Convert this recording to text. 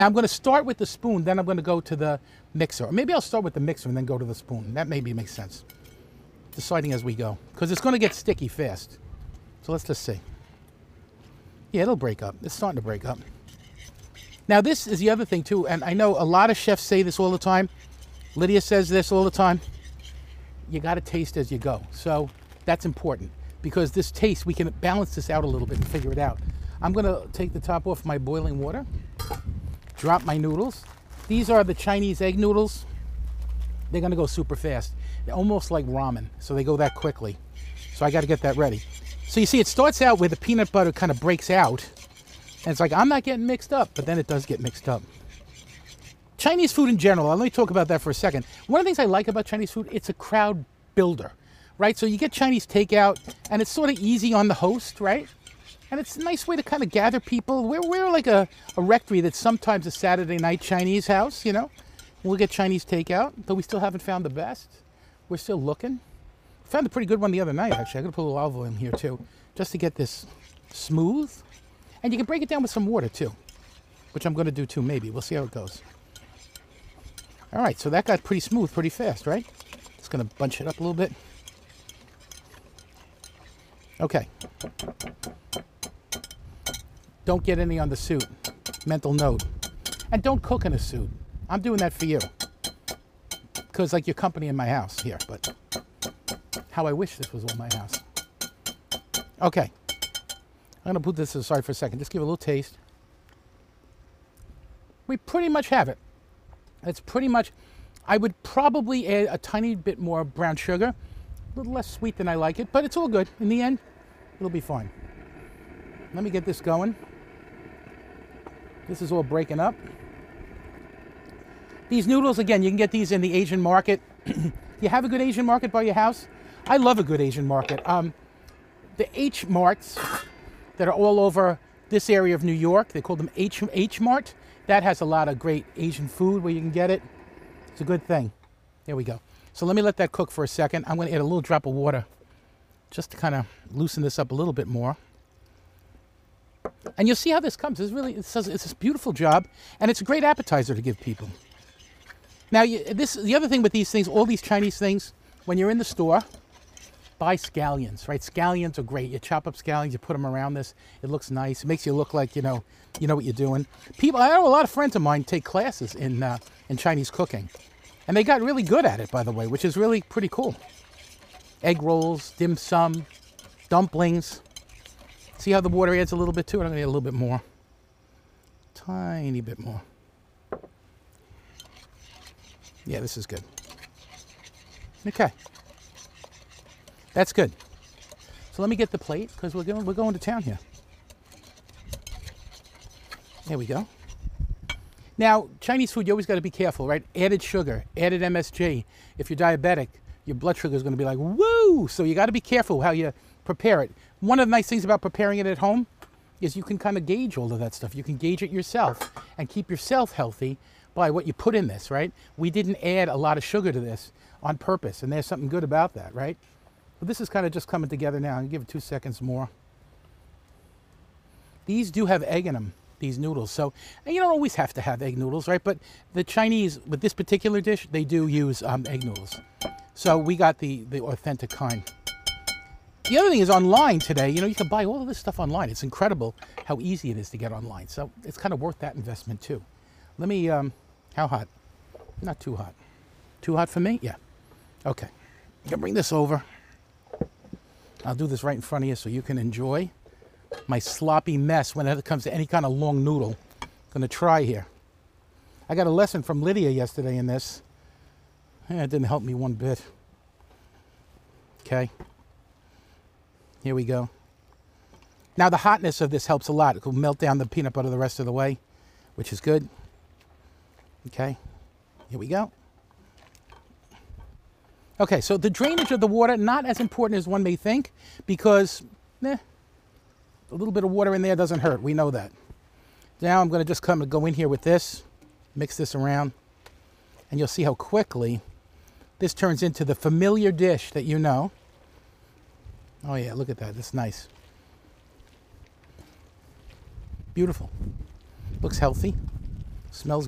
I'm going to start with the spoon, then I'm going to go to the mixer. Or maybe I'll start with the mixer and then go to the spoon. That maybe makes sense. Deciding as we go. Because it's going to get sticky fast. So let's just see. Yeah, it'll break up. It's starting to break up. Now this is the other thing too, and I know a lot of chefs say this all the time. Lydia says this all the time. You got to taste as you go. So that's important. Because this taste, we can balance this out a little bit and figure it out. I'm going to take the top off my boiling water. Drop my noodles. These are the Chinese egg noodles. They're going to go super fast. They're almost like ramen, so they go that quickly. So I got to get that ready. So you see, it starts out where the peanut butter kind of breaks out. And it's like, I'm not getting mixed up, but then it does get mixed up. Chinese food in general, let me talk about that for a second. One of the things I like about Chinese food, it's a crowd builder, right? So you get Chinese takeout, and it's sort of easy on the host, right? And it's a nice way to kind of gather people. We're like a rectory that's sometimes a Saturday night Chinese house, you know? We'll get Chinese takeout, though we still haven't found the best. We're still looking. Found a pretty good one the other night, actually. I'm going to put a little olive oil in here, too, just to get this smooth. And you can break it down with some water, too, which I'm going to do, too, maybe. We'll see how it goes. All right, so that got pretty smooth pretty fast, right? Just going to bunch it up a little bit. Okay. Don't get any on the suit. Mental note. And don't cook in a suit. I'm doing that for you. Because, like, your company in my house here, but how I wish this was all my house. Okay. I'm going to put this aside for a second. Just give it a little taste. We pretty much have it. It's pretty much, I would probably add a tiny bit more brown sugar. A little less sweet than I like it, but it's all good. In the end, it'll be fine. Let me get this going. This is all breaking up. These noodles, again, you can get these in the Asian market. You have a good Asian market by your house? I love a good Asian market. The H Marts that are all over this area of New York, they call them H Mart. That has a lot of great Asian food where you can get it. It's a good thing. There we go. So let me let that cook for a second. I'm going to add a little drop of water just to kind of loosen this up a little bit more. And you'll see how this comes. It's a beautiful job, and it's a great appetizer to give people. Now, the other thing with these things, all these Chinese things, when you're in the store, buy scallions, right? Scallions are great. You chop up scallions, you put them around this. It looks nice. It makes you look like you know what you're doing. I know a lot of friends of mine take classes in Chinese cooking, and they got really good at it, by the way, which is really pretty cool. Egg rolls, dim sum, dumplings. See how the water adds a little bit to it? I'm going to add a little bit more. Tiny bit more. Yeah, this is good. Okay. That's good. So let me get the plate, because we're going to town here. There we go. Now, Chinese food, you always got to be careful, right? Added sugar, added MSG. If you're diabetic, your blood sugar is going to be like, woo! So you got to be careful how you prepare it. One of the nice things about preparing it at home is you can kind of gauge all of that stuff. You can gauge it yourself and keep yourself healthy by what you put in this, right? We didn't add a lot of sugar to this on purpose, and there's something good about that, right? But this is kind of just coming together now. I'll give it 2 seconds more. These do have egg in them, these noodles. So and you don't always have to have egg noodles, right? But the Chinese, with this particular dish, they do use egg noodles. So we got the authentic kind. The other thing is online today, you can buy all of this stuff online. It's incredible how easy it is to get online. So it's kind of worth that investment too. Let me, how hot? Not too hot. Too hot for me? Yeah. Okay. I'm going to bring this over. I'll do this right in front of you so you can enjoy my sloppy mess when it comes to any kind of long noodle. I'm going to try here. I got a lesson from Lydia yesterday in this. It didn't help me one bit. Okay. Here we go. Now the hotness of this helps a lot. It will melt down the peanut butter the rest of the way, which is good. Okay. Here we go. Okay, so the drainage of the water, not as important as one may think, because a little bit of water in there doesn't hurt. We know that. Now I'm going to just go in here with this, mix this around, and you'll see how quickly this turns into the familiar dish that you know. Oh yeah, look at that. That's nice. Beautiful. Looks healthy. Smells